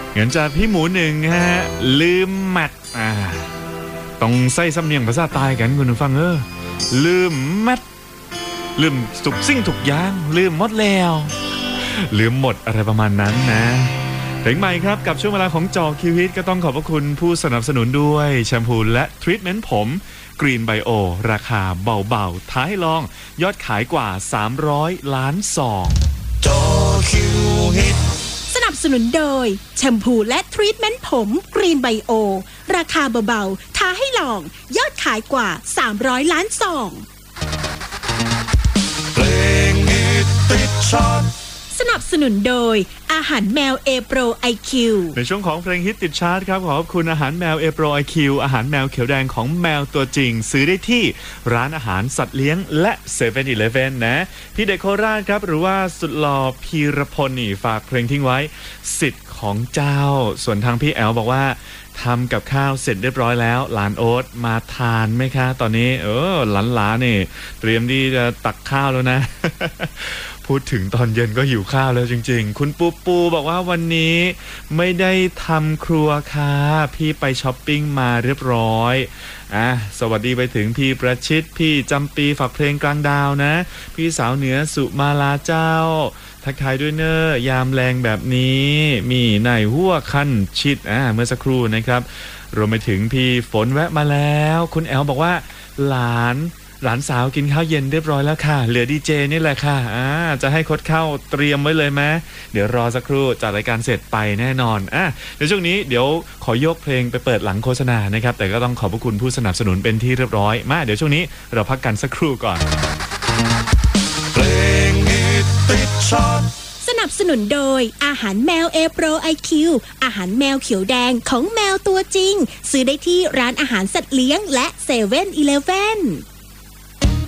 งั้นจากพี่หมูหนึ่งฮะลืมแมทต้องใส่สำเนียงภาษาใต้กันคุณผู้ฟังลืมแมทลืมสุกสิ่งทุกอย่างลืมหมดแล้วลืมหมดอะไรประมาณนั้นนะเพลงใหม่ครับกับช่วงเวลาของจอคิวฮิตก็ต้องขอบพระคุณผู้สนับสนุนด้วยแชมพูและทรีทเมนต์ผมกรีนไบโอราคาเบาๆท้าให้ลองยอดขายกว่า300 ล้านซองจอคิวฮิตสนับสนุนโดยแชมพูและทรีทเมนต์ผมกรีนไบโอราคาเบาๆท้าให้ลองยอดขายกว่า300 ล้านซองเพลงฮิตติดชาร์ตสนับสนุนโดยอาหารแมว A Pro IQ ในช่วงของเพลงฮิตติดชาร์ตครับขอบคุณอาหารแมว A Pro IQ อาหารแมวเขียวแดงของแมวตัวจริงซื้อได้ที่ร้านอาหารสัตว์เลี้ยงและ 7-Eleven นะพี่เด็กโคราชครับหรือว่าสุดหล่อพีรพลนี่ฝากเพลงทิ้งไว้สิทธิ์ของเจ้าส่วนทางพี่แอลบอกว่าทำกับข้าวเสร็จเรียบร้อยแล้วหลานโอ๊ตมาทานไหมคะตอนนี้หลานนี่เตรียมที่จะตักข้าวแล้วนะ พูดถึงตอนเย็นก็หิวข้าวแล้วจริงๆคุณปูบอกว่าวันนี้ไม่ได้ทำครัวค่ะพี่ไปช้อปปิ้งมาเรียบร้อยสวัสดีไปถึงพี่ประชิดพี่จำปีฝากเพลงกลางดาวนะพี่สาวเหนือสุมาลาเจ้าทักทายด้วยเนอะยามแรงแบบนี้มีนายหัวขั้นชิดเมื่อสักครู่นะครับรวมไปถึงพี่ฝนแวะมาแล้วคุณแอลบอกว่าหลานสาวกินข้าวเย็นเรียบร้อยแล้วค่ะเหลือดีเจนี่แหละค่ะจะให้คดข้าวเตรียมไว้เลยไหมเดี๋ยวรอสักครู่จัดรายการเสร็จไปแน่นอนในช่วงนี้เดี๋ยวขอยกเพลงไปเปิดหลังโฆษณานะครับแต่ก็ต้องขอบพระคุณผู้สนับสนุนเป็นที่เรียบร้อยมาเดี๋ยวช่วงนี้เราพักกันสักครู่ก่อนเพลงฮิตติดชาร์ตสนับสนุนโดยอาหารแมว A Pro IQ อาหารแมวเขียวแดงของแมวตัวจริงซื้อได้ที่ร้านอาหารสัตว์เลี้ยงและ 7-Eleven